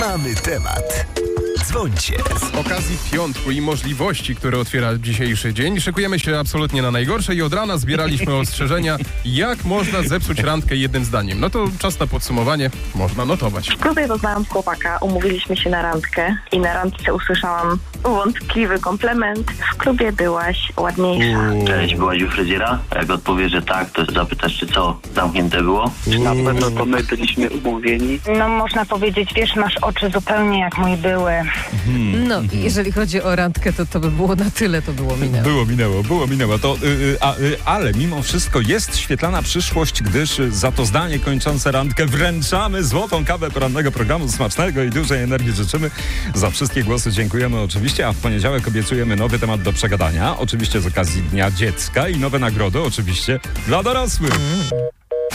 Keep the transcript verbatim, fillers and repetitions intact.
Mamy temat. Dzwońcie. Z okazji piątku i możliwości, które otwiera dzisiejszy dzień, szykujemy się absolutnie na najgorsze i od rana zbieraliśmy ostrzeżenia, jak można zepsuć randkę jednym zdaniem. No to czas na podsumowanie, można notować. W klubie poznałam chłopaka, umówiliśmy się na randkę i na randce usłyszałam wątpliwy komplement. W klubie byłaś ładniejsza. Cześć, byłaś u fryzjera? Jak odpowie, że tak, to zapytasz, czy co, zamknięte było? Czy na pewno to my byliśmy umówieni? No można powiedzieć, wiesz, masz oczy zupełnie jak mój były. No, jeżeli chodzi o randkę, to to by było na tyle, to było minęło. Było minęło, było minęło. To, y, y, a, y, ale mimo wszystko jest świetlana przyszłość, gdyż y, za to zdanie kończące randkę wręczamy złotą kawę porannego programu. Smacznego i dużej energii życzymy. Za wszystkie głosy dziękujemy oczywiście, a w poniedziałek obiecujemy nowy temat do przegadania. Oczywiście z okazji Dnia Dziecka i nowe nagrody oczywiście dla dorosłych. Mm.